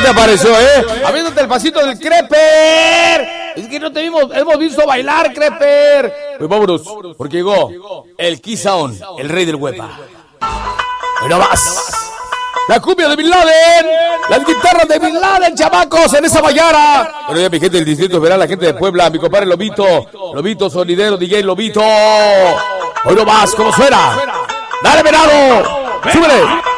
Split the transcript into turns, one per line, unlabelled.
¿Qué te pareció, Abriéndote el pasito del Creper. Es que no te hemos visto bailar, Creper. Pues vámonos, porque llegó el Kisaon, el rey del huepa. Bueno, más. La cumbia de Bin Laden, las guitarras de Bin Laden, chamacos, en esa bayara. Bueno, ya mi gente del Distrito Federal, la gente de Puebla, mi compadre Lobito sonidero, DJ Lobito. Hoy no más, ¿cómo suena? Dale, venado, súbele.